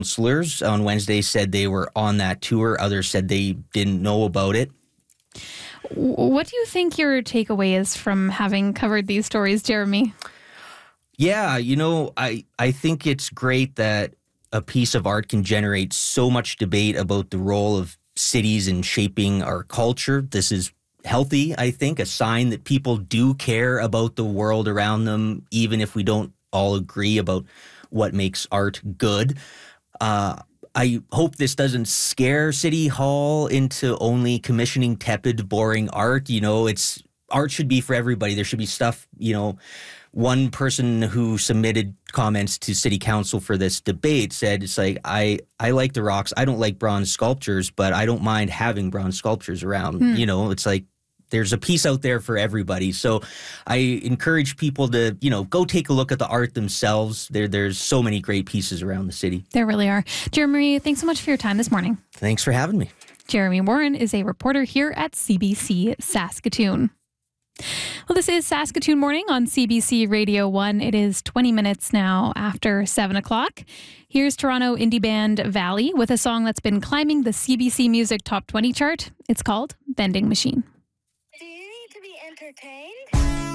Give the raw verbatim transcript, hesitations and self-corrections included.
Councillors on Wednesday said they were on that tour. Others said they didn't know about it. What do you think your takeaway is from having covered these stories, Jeremy? Yeah, you know, I, I think it's great that a piece of art can generate so much debate about the role of cities in shaping our culture. This is healthy, I think, a sign that people do care about the world around them, even if we don't all agree about what makes art good. Uh, I hope this doesn't scare City Hall into only commissioning tepid, boring art. You know, it's art should be for everybody. There should be stuff, you know. One person who submitted comments to City Council for this debate said, it's like, I, I like the rocks. I don't like bronze sculptures, but I don't mind having bronze sculptures around. Hmm. You know, it's like there's a piece out there for everybody. So I encourage people to, you know, go take a look at the art themselves. There, There's so many great pieces around the city. There really are. Jeremy, thanks so much for your time this morning. Thanks for having me. Jeremy Warren is a reporter here at C B C Saskatoon. Well, this is Saskatoon Morning on C B C Radio one. It is twenty minutes now after seven o'clock. Here's Toronto indie band Valley with a song that's been climbing the C B C Music Top twenty chart. It's called Vending Machine. Do you need to be entertained?